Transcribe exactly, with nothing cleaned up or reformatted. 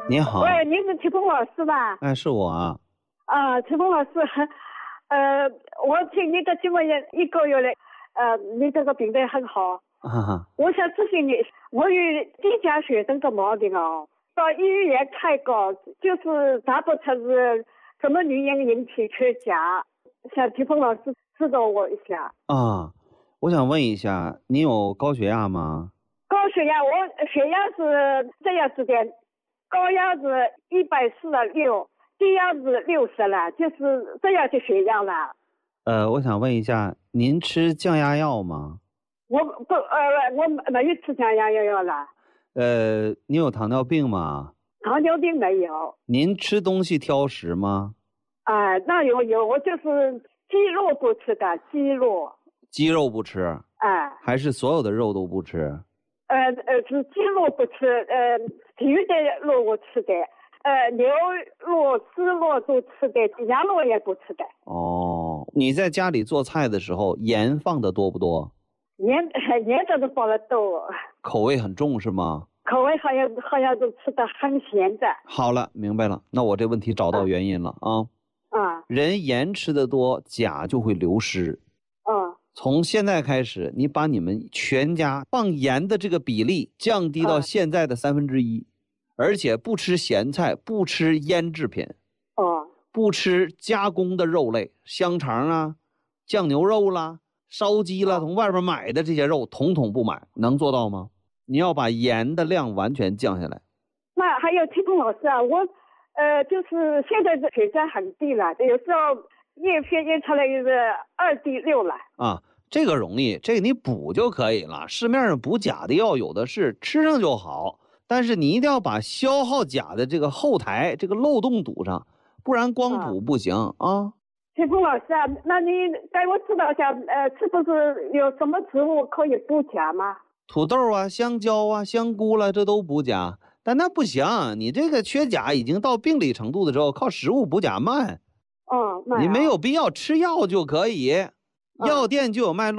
你好。 喂，您是启峰老师吧？ 哎，是我啊。 啊，启峰老师，呃，我听你的节目也一个月了，呃，你这个病得很好。 哈哈。 我想咨询你，我有低钾血症的毛病哦，到医院看过，就是查不出是什么原因引起缺钾，想启峰老师指导我一下。 啊，我想问一下，你有高血压吗？ 高血压，我血压是这样子的，高压是一百四十六，低压是六十了，就是这样的血压了。 呃，我想问一下，您吃降压药吗？ 我不呃，我没有吃降压药了。 呃，你有糖尿病吗？ 糖尿病没有。 您吃东西挑食吗？ 啊、呃，那有有，我就是鸡肉不吃的，鸡肉。 鸡肉不吃？ 啊、呃。 还是所有的肉都不吃？ 呃呃，是鸡肉不吃，呃，其余的肉我吃的，呃，牛肉、猪肉都吃的，羊肉也不吃的。 哦，你在家里做菜的时候，盐放的多不多？ 盐盐都是放的多。 口味很重是吗？ 口味好像好像都吃的很咸的。 好了，明白了，那我这问题找到原因了啊。 啊。 人盐吃的多，钾就会流失。 啊。 从现在开始，你把你们全家放盐的这个比例降低到现在的三分之一，而且不吃咸菜，不吃腌制品， 哦， 不吃加工的肉类，香肠啊、酱牛肉啦、烧鸡啦，从外边买的这些肉统统不买，能做到吗？你要把盐的量完全降下来。 那还有启峰老师啊，我呃就是现在的血压很低了，有时候验血验出来是二 D 六了。 啊，这个容易，这个你补就可以了。市面上补钾的药有的是，吃上就好。但是你一定要把消耗钾的这个后台这个漏洞堵上，不然光补不行啊。 启峰老师啊，那你给我指导一下，呃，是不是有什么植物可以补钾吗？ 土豆啊、香蕉啊、香菇啦，这都补钾。但那不行，你这个缺钾已经到病理程度的时候，靠食物补钾慢。 哦，慢啊。 你没有必要吃药就可以，药店就有卖